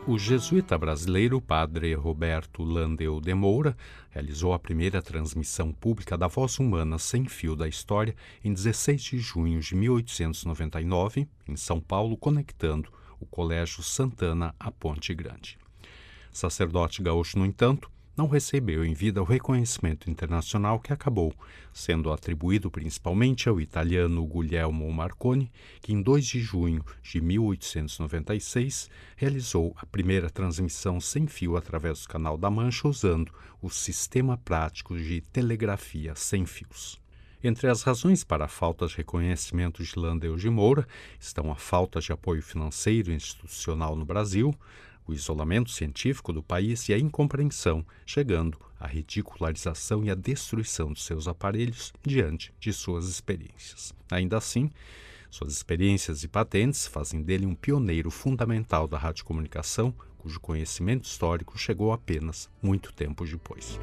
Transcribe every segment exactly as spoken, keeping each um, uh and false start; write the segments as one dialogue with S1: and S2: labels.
S1: O jesuíta brasileiro padre Roberto Landel de Moura realizou a primeira transmissão pública da voz humana sem fio da história em dezesseis de junho de mil oitocentos e noventa e nove, em São Paulo, conectando o Colégio Santana à Ponte Grande. Sacerdote gaúcho, no entanto, não recebeu em vida o reconhecimento internacional que acabou sendo atribuído principalmente ao italiano Guglielmo Marconi, que em dois de junho de mil oitocentos e noventa e seis realizou a primeira transmissão sem fio através do Canal da Mancha usando o sistema prático de telegrafia sem fios. Entre as razões para a falta de reconhecimento de Landel de Moura estão a falta de apoio financeiro e institucional no Brasil, o isolamento científico do país e a incompreensão, chegando à ridicularização e à destruição de seus aparelhos diante de suas experiências. Ainda assim, suas experiências e patentes fazem dele um pioneiro fundamental da radiocomunicação, cujo conhecimento histórico chegou apenas muito tempo depois.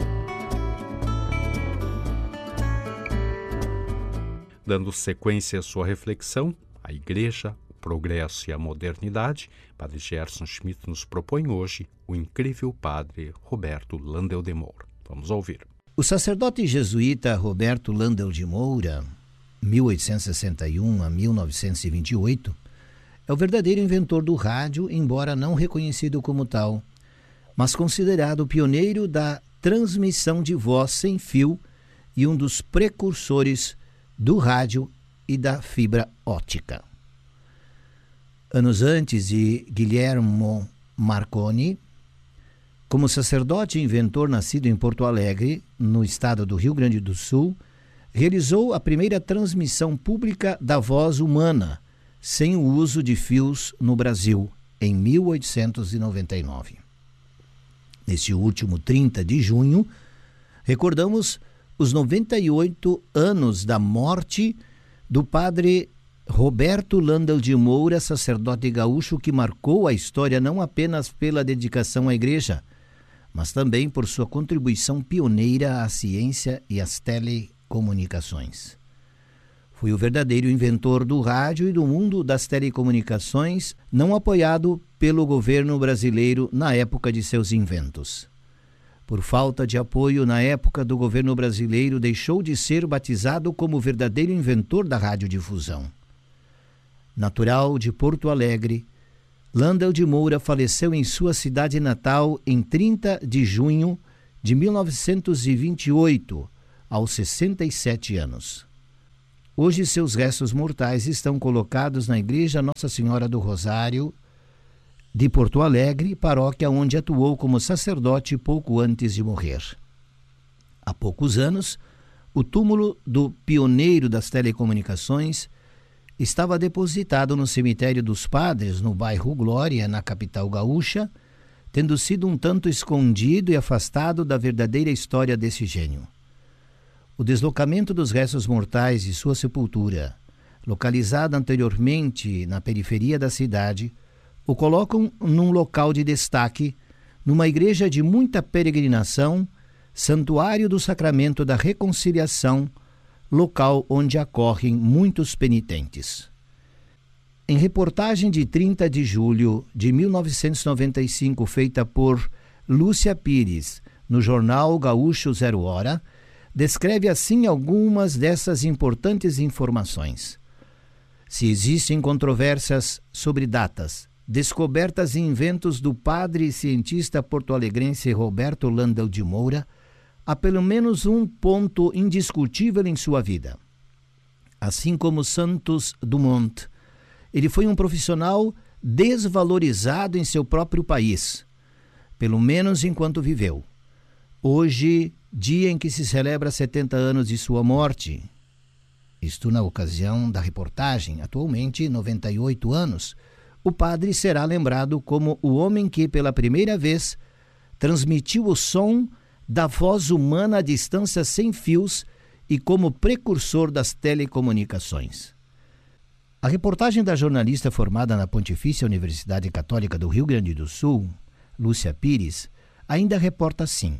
S1: Dando sequência à sua reflexão, a Igreja, Progresso e a Modernidade, Padre Gerson Schmidt nos propõe hoje o incrível Padre Roberto Landel de Moura. Vamos ouvir.
S2: O sacerdote jesuíta Roberto Landel de Moura, mil oitocentos e sessenta e um a mil novecentos e vinte e oito, é o verdadeiro inventor do rádio, embora não reconhecido como tal, mas considerado o pioneiro da transmissão de voz sem fio e um dos precursores do rádio e da fibra óptica. Anos antes de Guglielmo Marconi, como sacerdote e inventor nascido em Porto Alegre, no estado do Rio Grande do Sul, realizou a primeira transmissão pública da voz humana, sem o uso de fios no Brasil, em mil oitocentos e noventa e nove. Neste último trinta de junho, recordamos os noventa e oito anos da morte do padre Roberto Landel de Moura, sacerdote gaúcho que marcou a história não apenas pela dedicação à igreja, mas também por sua contribuição pioneira à ciência e às telecomunicações. Foi o verdadeiro inventor do rádio e do mundo das telecomunicações, não apoiado pelo governo brasileiro na época de seus inventos. Por falta de apoio na época do governo brasileiro, deixou de ser batizado como verdadeiro inventor da radiodifusão. Natural de Porto Alegre, Landel de Moura faleceu em sua cidade natal em trinta de junho de mil novecentos e vinte e oito, aos sessenta e sete anos. Hoje seus restos mortais estão colocados na Igreja Nossa Senhora do Rosário de Porto Alegre, paróquia onde atuou como sacerdote pouco antes de morrer. Há poucos anos, o túmulo do pioneiro das telecomunicações estava depositado no cemitério dos Padres, no bairro Glória, na capital gaúcha, tendo sido um tanto escondido e afastado da verdadeira história desse gênio. O deslocamento dos restos mortais e sua sepultura, localizada anteriormente na periferia da cidade, o colocam num local de destaque, numa igreja de muita peregrinação, Santuário do Sacramento da Reconciliação, local onde acorrem muitos penitentes. Em reportagem de trinta de julho de mil novecentos e noventa e cinco, feita por Lúcia Pires, no jornal Gaúcho Zero Hora, descreve assim algumas dessas importantes informações. Se existem controvérsias sobre datas, descobertas e inventos do padre e cientista porto-alegrense Roberto Landel de Moura, há pelo menos um ponto indiscutível em sua vida. Assim como Santos Dumont, ele foi um profissional desvalorizado em seu próprio país, pelo menos enquanto viveu. Hoje, dia em que se celebra setenta anos de sua morte, isto na ocasião da reportagem, atualmente noventa e oito anos, o padre será lembrado como o homem que, pela primeira vez, transmitiu o som da voz humana à distância sem fios e como precursor das telecomunicações. A reportagem da jornalista formada na Pontifícia Universidade Católica do Rio Grande do Sul, Lúcia Pires, ainda reporta assim: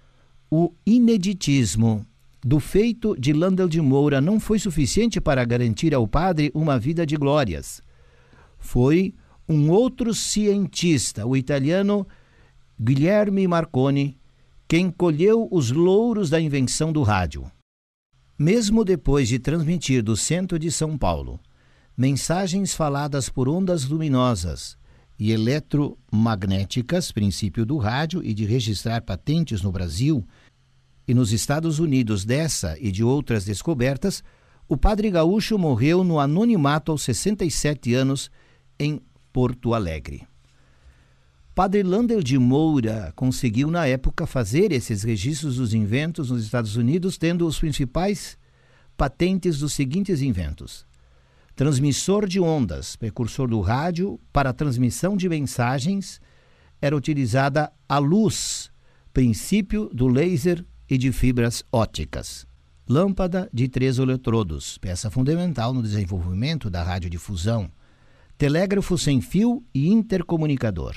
S2: o ineditismo do feito de Landel de Moura não foi suficiente para garantir ao padre uma vida de glórias. Foi um outro cientista, o italiano Guilherme Marconi, quem colheu os louros da invenção do rádio. Mesmo depois de transmitir do centro de São Paulo mensagens faladas por ondas luminosas e eletromagnéticas, princípio do rádio, e de registrar patentes no Brasil e nos Estados Unidos dessa e de outras descobertas, o padre gaúcho morreu no anonimato aos sessenta e sete anos em Porto Alegre. Padre Landel de Moura conseguiu, na época, fazer esses registros dos inventos nos Estados Unidos, tendo os principais patentes dos seguintes inventos: transmissor de ondas, precursor do rádio. Para a transmissão de mensagens era utilizada a luz, princípio do laser e de fibras ópticas. Lâmpada de três eletrodos, peça fundamental no desenvolvimento da radiodifusão. Telégrafo sem fio e intercomunicador.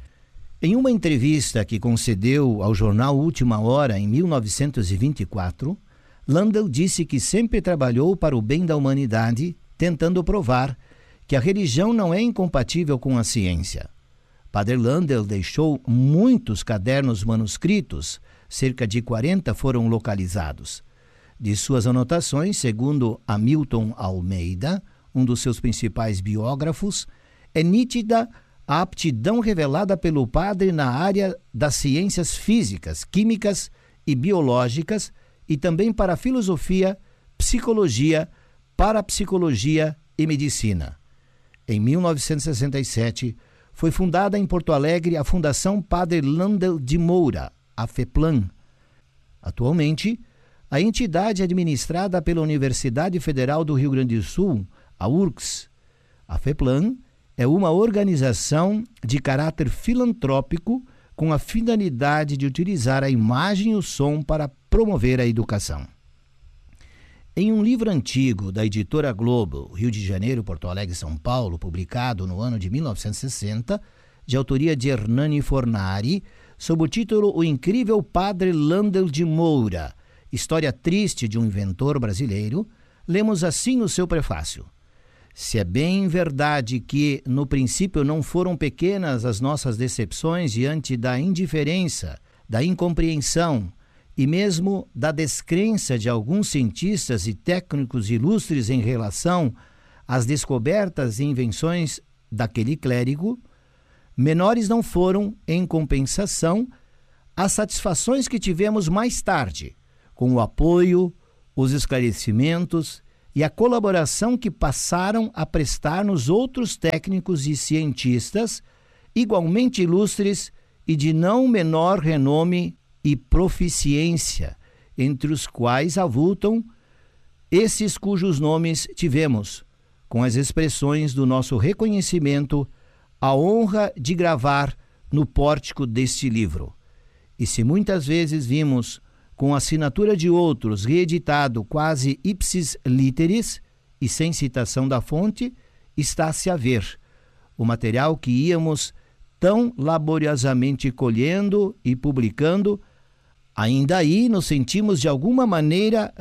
S2: Em uma entrevista que concedeu ao jornal Última Hora em mil novecentos e vinte e quatro, Landel disse que sempre trabalhou para o bem da humanidade, tentando provar que a religião não é incompatível com a ciência. Padre Landel deixou muitos cadernos manuscritos, cerca de quarenta foram localizados. De suas anotações, segundo Hamilton Almeida, um dos seus principais biógrafos, é nítida a aptidão revelada pelo padre na área das ciências físicas, químicas e biológicas, e também para a filosofia, psicologia, parapsicologia e medicina. Em mil novecentos e sessenta e sete, foi fundada em Porto Alegre a Fundação Padre Landel de Moura, a FEPLAN. Atualmente, a entidade é administrada pela Universidade Federal do Rio Grande do Sul, a U R G S. A FEPLAN é uma organização de caráter filantrópico com a finalidade de utilizar a imagem e o som para promover a educação. Em um livro antigo da editora Globo, Rio de Janeiro, Porto Alegre e São Paulo, publicado no ano de mil novecentos e sessenta, de autoria de Hernani Fornari, sob o título O Incrível Padre Landel de Moura, história triste de um inventor brasileiro, lemos assim o seu prefácio. Se é bem verdade que, no princípio, não foram pequenas as nossas decepções diante da indiferença, da incompreensão e mesmo da descrença de alguns cientistas e técnicos ilustres em relação às descobertas e invenções daquele clérigo, menores não foram, em compensação, as satisfações que tivemos mais tarde, com o apoio, os esclarecimentos e a colaboração que passaram a prestar-nos outros técnicos e cientistas, igualmente ilustres e de não menor renome e proficiência, entre os quais avultam esses cujos nomes tivemos, com as expressões do nosso reconhecimento, a honra de gravar no pórtico deste livro. E se muitas vezes vimos, com a assinatura de outros, reeditado quase ipsis literis e sem citação da fonte, está-se a ver o material que íamos tão laboriosamente colhendo e publicando. Ainda aí nos sentimos de alguma maneira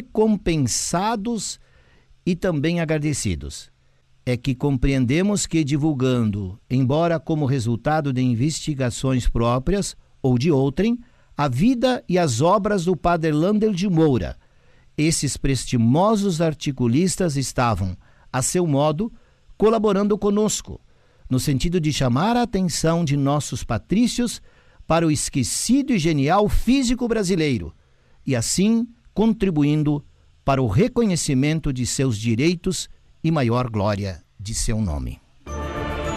S2: recompensados e também agradecidos. É que compreendemos que divulgando, embora como resultado de investigações próprias ou de outrem, a vida e as obras do Padre Landel de Moura, esses prestimosos articulistas estavam, a seu modo, colaborando conosco, no sentido de chamar a atenção de nossos patrícios para o esquecido e genial físico brasileiro, e assim contribuindo para o reconhecimento de seus direitos e maior glória de seu nome.